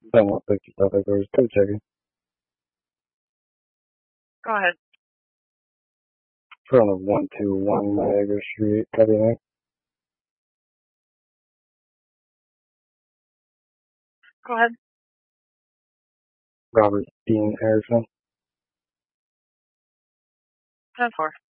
Belmont 55 Acres, code checking. Go ahead. Front of 121 Niagara Street, copy that. Go ahead. Robert Dean Harrison. 10-4.